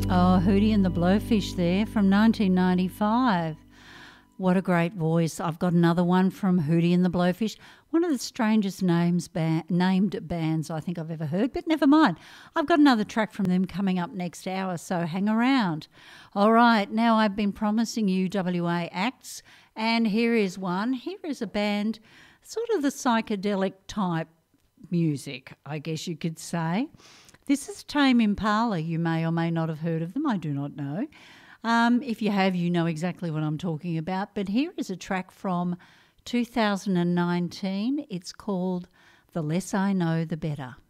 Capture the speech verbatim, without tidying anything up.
Oh, Hootie and the Blowfish there from nineteen ninety-five. What a great voice. I've got another one from Hootie and the Blowfish, one of the strangest names ba- named bands I think I've ever heard, but never mind. I've got another track from them coming up next hour, so hang around. All right, now I've been promising you W A acts, and here is one. Here is a band, sort of the psychedelic type music, I guess you could say. This is Tame Impala. You may or may not have heard of them. I do not know. Um, if you have, you know exactly what I'm talking about. But here is a track from two thousand nineteen. It's called The Less I Know, The Better.